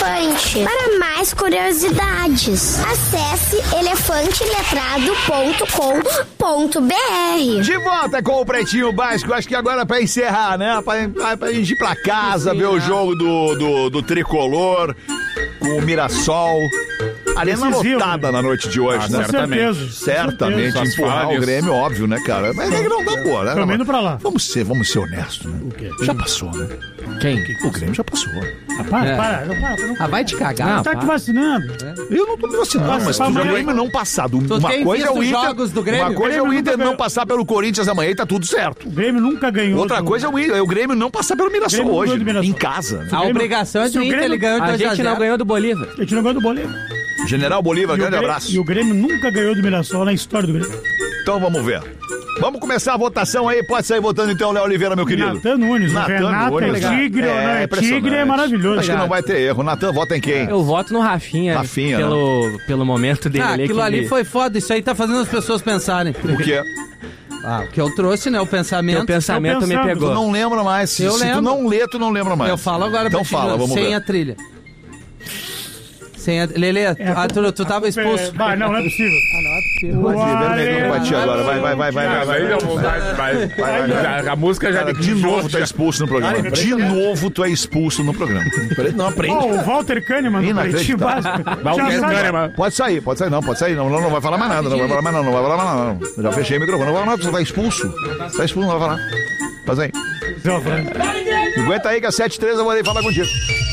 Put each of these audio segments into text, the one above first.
elefante. Para mais curiosidades, acesse elefanteletrado.com.br. De volta com o Pretinho Básico. Acho que agora pra encerrar, né? Pra gente ir pra casa, ver o jogo do Tricolor com o Mirassol. Arena lotada na noite de hoje, né? Certamente. Empurrar o Grêmio, óbvio, né, cara? Mas é que não dá boa, né? Tô indo pra lá. Vamos ser honestos, né? O quê? Já passou, né? Quem? O Grêmio já passou. Para. Vai te cagar. Tá te vacinando. Eu não tô me vacinando, mas o Grêmio não passar. Uma coisa é o Inter. Jogos do Grêmio? Uma coisa é o Inter não passar pelo Corinthians amanhã e tá tudo certo. O Grêmio nunca ganhou. Outra coisa é o Grêmio não passar pelo Mirassol hoje, em casa. A obrigação é do Inter, ele ganhou 2-0. A gente não ganhou do Bolívar. A gente não ganhou do Bolívar. General Bolívar, grande abraço. E o Grêmio nunca ganhou do Mirassol na história do Grêmio. Então vamos ver. Vamos começar a votação aí. Pode sair votando então, Léo Oliveira, meu querido. Natan Nunes. O Renato é tigre ou não é tigre, é maravilhoso. Acho que não vai ter erro. Natan, vota em quem? Eu voto no Rafinha. Rafinha, pelo momento dele. Aquilo ali foi foda. Isso aí tá fazendo as pessoas pensarem. O quê? O que eu trouxe, né? O pensamento. O pensamento me pegou. Tu não lembra mais. Se tu não lê, tu não lembra mais. Eu falo agora então fala, vamos ver. Sem a trilha. Lelê, tu tava expulso. Não é possível. Não é possível. Vai te agora, vai. A música já... De novo tu é expulso no programa. De novo tu é expulso no programa. Não aprende. O Walter Kahneman do Pretinho Básico. Pode sair, não vai falar mais nada, não. Já fechei o microfone, não vai falar nada, você vai expulso. Tá expulso, não vai falar. Faz aí. Aguenta aí que às 7h13 eu vou ali falar contigo.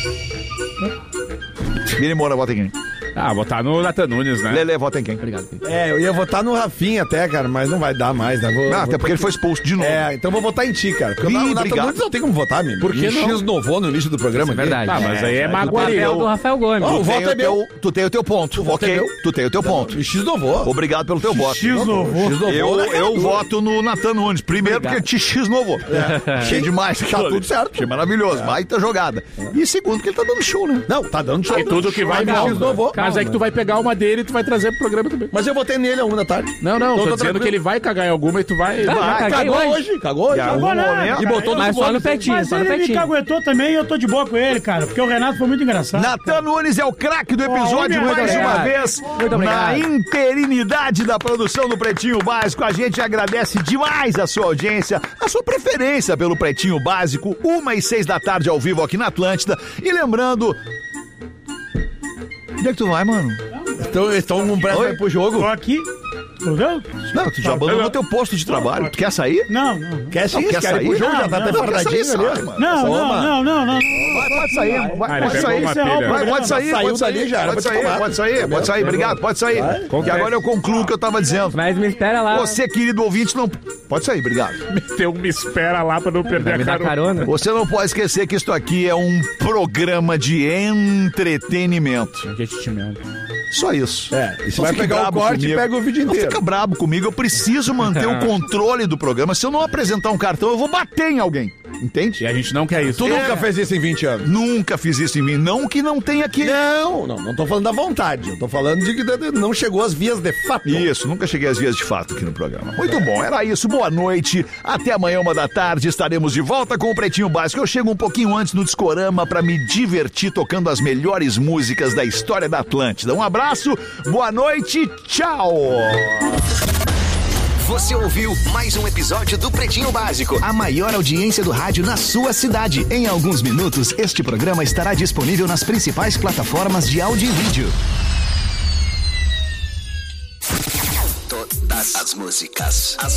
Vini Moura, vota em quem? Votar no Natan Nunes, né? Lelê, vota em quem? Obrigado. Eu ia votar no Rafinha até, cara, mas não vai dar mais, né? Até porque ele foi expulso de novo. Então vou votar em ti, cara. Porque o Natan Nunes não tem como votar, menino. Por que não? X-novou no início do programa. É verdade. Mas aí é magoaria. O do Rafael Gomes. O voto é meu. Tu tem o teu ponto, ok? Tu tem o teu ponto. E X-novou. Obrigado pelo teu voto. X-novou. Eu voto no Natan Nunes. Primeiro porque te X-novou. Cheio demais. Tá tudo certo. Achei maravilhoso. Baita jogada. E segundo que ele tá dando show, né? Não, tá dando show. E tudo que vai dar. Mas é que tu vai pegar uma dele e tu vai trazer pro programa também. Mas eu votei nele a 1 da tarde. Não, tô dizendo que ele vai cagar em alguma e tu vai... Cagou hoje. E botou mas só no petinho, Mas ele me caguetou também e eu tô de boa com ele, cara. Porque o Renato foi muito engraçado. Natan Nunes é o craque do episódio mais uma vez. Na interinidade da produção do Pretinho Básico, a gente agradece demais a sua audiência, a sua preferência pelo Pretinho Básico, 1h06 da tarde ao vivo aqui na Atlântida. E lembrando... Onde é que tu vai, mano? Estão com pressa pro jogo? Tô aqui. Entendeu? Não, tu já abandonou teu posto de trabalho. Tu quer sair? Não. Quer sim? Quer sair? O jogo já tá até fardadinho ali. Não. Pode sair. Pode sair. Pode sair. Obrigado. Pode sair. Que agora eu concluo o que eu tava dizendo. Mas me espera lá. Você, querido ouvinte, não... Pode sair, obrigado. Me espera lá pra não perder a carona. Você não pode esquecer que isto aqui é um programa de entretenimento. Só isso. E você vai pegar o corte e pega o vídeo inteiro. Não fica brabo comigo, eu preciso manter o controle do programa. Se eu não apresentar um cartão, eu vou bater em alguém. Entende? E a gente não quer isso. Tu nunca fez isso em 20 anos? Nunca fiz isso em mim. Não que não tenha aqui. Não tô falando da vontade. Eu tô falando de que não chegou às vias de fato. Isso, nunca cheguei às vias de fato aqui no programa. Muito bom, era isso. Boa noite. Até amanhã, 1h da tarde, estaremos de volta com o Pretinho Básico. Eu chego um pouquinho antes no Discorama pra me divertir tocando as melhores músicas da história da Atlântida. Um abraço, boa noite, tchau! Você ouviu mais um episódio do Pretinho Básico, a maior audiência do rádio na sua cidade. Em alguns minutos, este programa estará disponível nas principais plataformas de áudio e vídeo. Todas as músicas.